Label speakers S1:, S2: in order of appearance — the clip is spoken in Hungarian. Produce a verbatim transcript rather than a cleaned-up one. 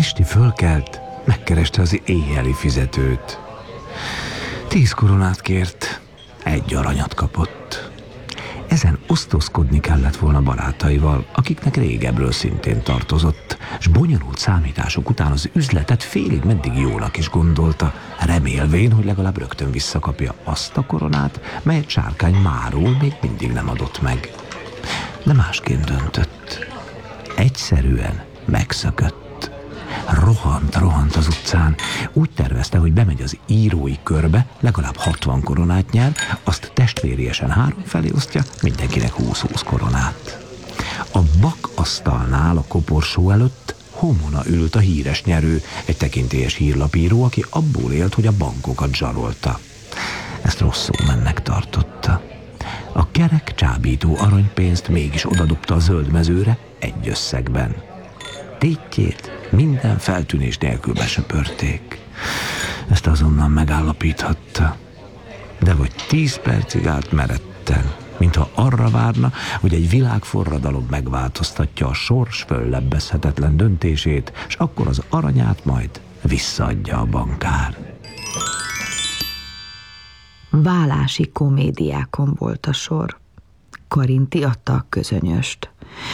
S1: Esti fölkelt, megkereste az éjjeli fizetőt. Tíz koronát kért, egy aranyat kapott. Ezen osztozkodni kellett volna barátaival, akiknek régebről szintén tartozott, s bonyolult számítások után az üzletet félig meddig jónak is gondolta, remélvén, hogy legalább rögtön visszakapja azt a koronát, melyet Sárkány máról még mindig nem adott meg. De másként döntött. Egyszerűen megszökött. Rohant, rohant az utcán. Úgy tervezte, hogy bemegy az írói körbe, legalább hatvan koronát nyer, azt testvériesen három felé osztja, mindenkinek húsz-húsz koronát. A bakasztalnál a koporsó előtt Homona ült a híres nyerő, egy tekintélyes hírlapíró, aki abból élt, hogy a bankokat zsarolta. Ezt rosszul mennek tartotta. A kerek csábító aranypénzt mégis odadobta a zöld mezőre egy összegben. Tétjét minden feltűnés nélkül besöpörték. Ezt azonnal megállapíthatta. De vagy tíz percig állt meretten, mintha arra várna, hogy egy világforradalom megváltoztatja a sors föllebbezhetetlen döntését, és akkor az aranyát majd visszaadja a bankár.
S2: Válási komédiákon volt a sor. Karinti adta a közönyöst.